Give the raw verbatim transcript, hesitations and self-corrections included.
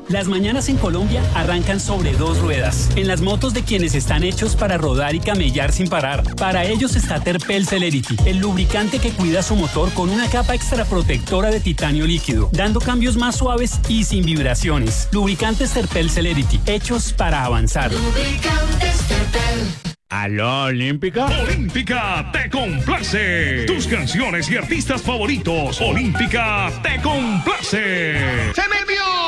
Las mañanas en Colombia arrancan sobre dos ruedas, en las motos de quienes están hechos para rodar y camellar sin parar. Para ellos está Terpel Celerity, el lubricante que cuida su motor con una capa extra protectora de titanio líquido, dando cambios más suaves y sin vibraciones. Lubricantes Terpel Celerity, hechos para avanzar. Lubricantes Terpel. ¿Aló, Olímpica? Olímpica te complace. Tus canciones y artistas favoritos. Olímpica te complace. ¡Se me envió!